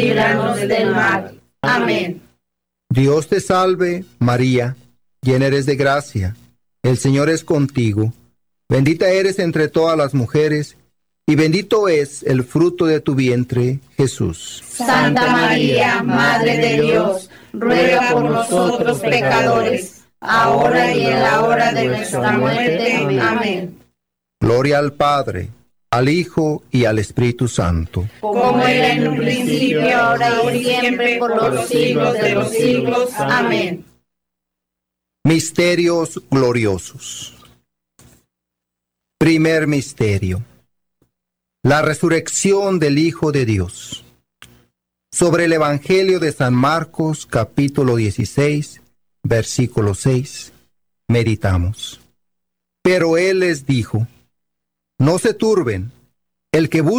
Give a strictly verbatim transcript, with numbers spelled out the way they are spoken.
líbranos del mal. Amén. Dios te salve, María, llena eres de gracia. El Señor es contigo. Bendita eres entre todas las mujeres, y bendito es el fruto de tu vientre, Jesús. Santa María, Madre de Dios, ruega por nosotros pecadores, ahora y en la hora de nuestra muerte. Amén. Gloria al Padre, al Hijo y al Espíritu Santo. Como era en un principio, ahora y siempre, por los siglos de los siglos. Amén. Misterios gloriosos. Primer misterio: la resurrección del Hijo de Dios. Sobre el Evangelio de San Marcos, capítulo dieciséis, versículo seis, meditamos. Pero él les dijo: no se turben, el que busca